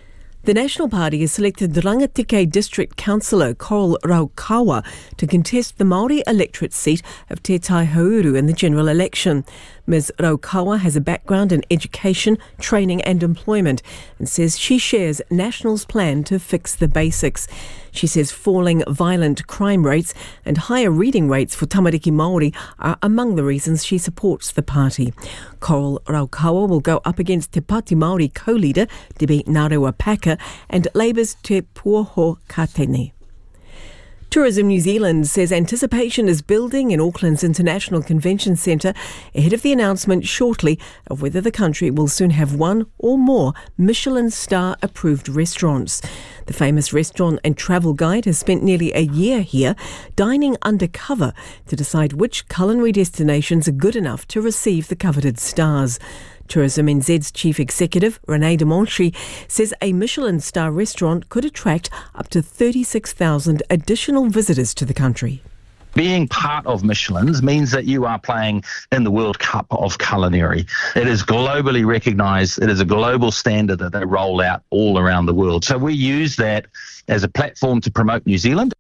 The National Party has selected Rangatike District Councillor Coral Raukawa to contest the Māori electorate seat of Te Tai Hauru in the general election. Ms Raukawa has a background in education, training and employment and says she shares National's plan to fix the basics. She says falling violent crime rates and higher reading rates for tamariki Māori are among the reasons she supports the party. Coral Raukawa will go up against Te Pāti Māori co-leader, Te Narewa Paka, and Labour's Te Puoho Katene. Tourism New Zealand says anticipation is building in Auckland's International Convention Centre ahead of the announcement shortly of whether the country will soon have one or more Michelin star-approved restaurants. The famous restaurant and travel guide has spent nearly a year here, dining undercover to decide which culinary destinations are good enough to receive the coveted stars. Tourism NZ's Chief Executive, Renee de Monchi, says a Michelin star restaurant could attract up to 36,000 additional visitors to the country. Being part of Michelin's means that you are playing in the World Cup of culinary. It is globally recognised. It is a global standard that they roll out all around the world. So we use that as a platform to promote New Zealand.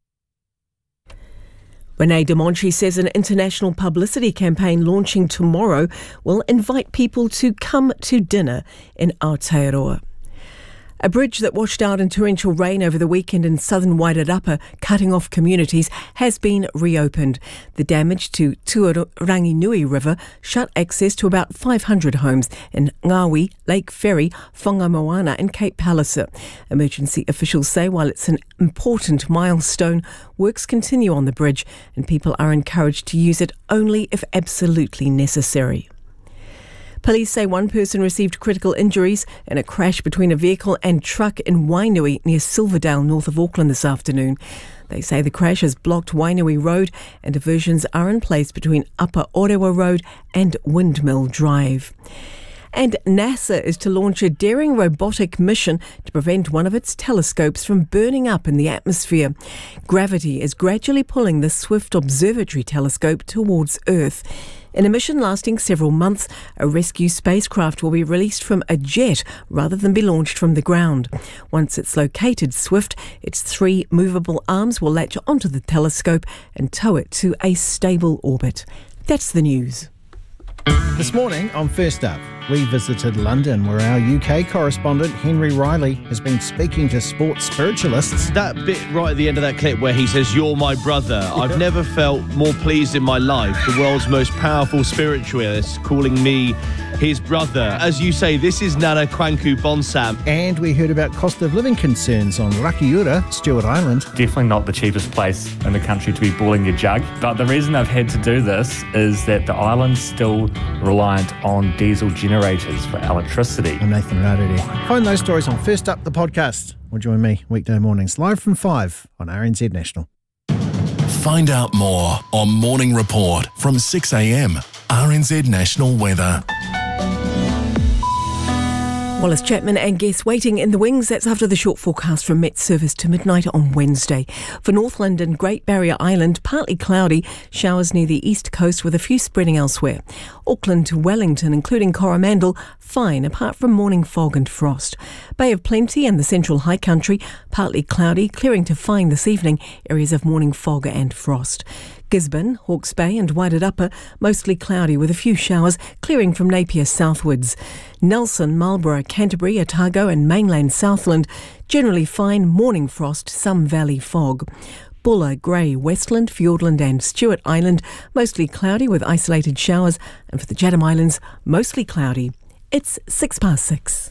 Renee de Monchi says an international publicity campaign launching tomorrow will invite people to come to dinner in Aotearoa. A bridge that washed out in torrential rain over the weekend in southern Wairarapa, cutting off communities, has been reopened. The damage to Tuaranginui River shut access to about 500 homes in Ngawi, Lake Ferry, Whangamoana and Cape Palliser. Emergency officials say while it's an important milestone, works continue on the bridge and people are encouraged to use it only if absolutely necessary. Police say one person received critical injuries in a crash between a vehicle and truck in Wainui near Silverdale, north of Auckland this afternoon. They say the crash has blocked Wainui Road and diversions are in place between Upper Orewa Road and Windmill Drive. And NASA is to launch a daring robotic mission to prevent one of its telescopes from burning up in the atmosphere. Gravity is gradually pulling the Swift Observatory telescope towards Earth. In a mission lasting several months, a rescue spacecraft will be released from a jet rather than be launched from the ground. Once it's located, Swift, its 3 movable arms will latch onto the telescope and tow it to a stable orbit. That's the news. This morning on First Up, we visited London where our UK correspondent Henry Riley has been speaking to sports spiritualists. That bit right at the end of that clip where he says, "You're my brother," I've never felt more pleased in my life. The world's most powerful spiritualist calling me his brother. As you say, this is Nana Kwaku Bonsam. And we heard about cost of living concerns on Rakiura, Stewart Island. Definitely not the cheapest place in the country to be boiling your jug. But the reason they've had to do this is that the island's still reliant on diesel generators for electricity. I'm Nathan Rarere. Find those stories on First Up, the podcast. Or join me weekday mornings live from 5 on RNZ National. Find out more on Morning Report from 6 a.m. RNZ National Weather. Wallace Chapman and guests waiting in the wings. That's after the short forecast from Met Service to midnight on Wednesday. For Northland and Great Barrier Island, partly cloudy, showers near the east coast with a few spreading elsewhere. Auckland to Wellington, including Coromandel, fine apart from morning fog and frost. Bay of Plenty and the central high country, partly cloudy, clearing to fine this evening, areas of morning fog and frost. Gisborne, Hawke's Bay and Wairarapa, mostly cloudy with a few showers, clearing from Napier southwards. Nelson, Marlborough, Canterbury, Otago and mainland Southland, generally fine, morning frost, some valley fog. Buller, Grey, Westland, Fiordland and Stewart Island, mostly cloudy with isolated showers, and for the Chatham Islands, mostly cloudy. It's 6:06.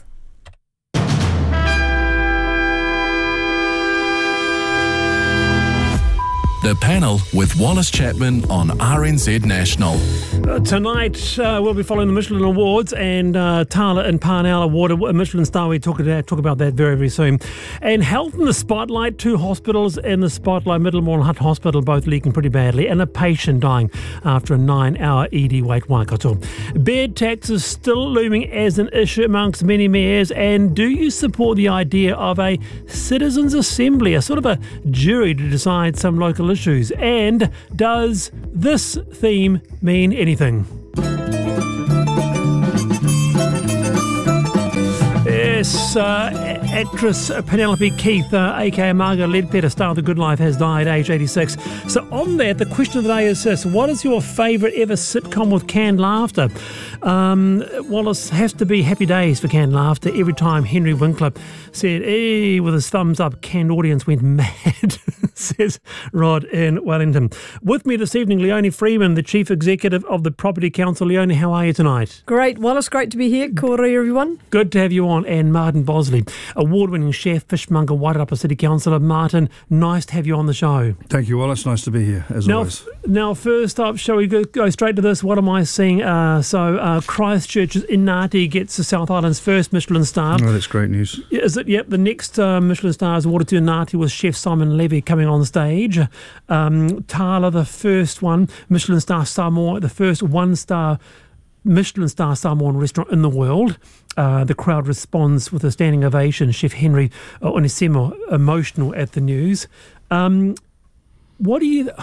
The Panel with Wallace Chapman on RNZ National. Tonight we'll be following the Michelin Awards and Tala and Parnell awarded a Michelin star. We talk about that very, very soon. And health in the spotlight, 2 hospitals in the spotlight, Middlemore and Hutt Hospital, both leaking pretty badly, and a patient dying after a 9-hour ED wait. Waikato. Bed taxes still looming as an issue amongst many mayors. And do you support the idea of a citizens' assembly, a sort of a jury to decide some local issues? And does this theme mean anything? Yes, actress Penelope Keith, aka Margaret Ledbetter, star of The Good Life, has died, aged 86. So on that, the question of the day is this: what is your favourite ever sitcom with canned laughter? Wallace, has to be Happy Days for canned laughter. Every time Henry Winkler said, "Ee," with his thumbs up, canned audience went mad, says Rod in Wellington. With me this evening, Leonie Freeman, the Chief Executive of the Property Council. Leonie, how are you tonight? Great, Wallace, great to be here. Kia ora, everyone. Good to have you on. And Martin Bosley, award-winning chef, fishmonger, Wairarapa City Councillor. Martin, nice to have you on the show. Thank you, Wallace. Nice to be here, as always. Now, first up, shall we go straight to this? What am I seeing? Christchurch's Inati gets the South Island's first Michelin star. Oh, that's great news. Is it? Yep, the next Michelin star is awarded to Inati with Chef Simon Levy coming on stage. Tala, the first one, Michelin star Samoa, the first one-star Michelin star Samoan restaurant in the world. The crowd responds with a standing ovation. Chef Henry Onisimo emotional at the news. What do you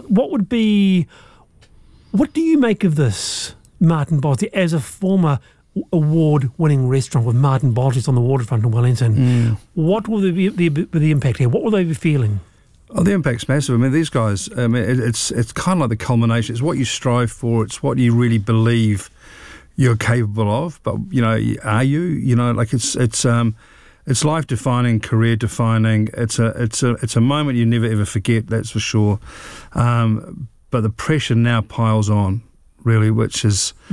make of this, Martin Bosley, as a former award-winning restaurant with Martin Bosley's on the waterfront in Wellington? What will be the impact here? What will they be feeling? Oh, the impact's massive. I mean, these guys, it's kind of like the culmination. It's what you strive for. It's what you really believe you're capable of. But, are you? It's life-defining, career-defining. It's a moment you never, ever forget, that's for sure. But the pressure now piles on, really, which is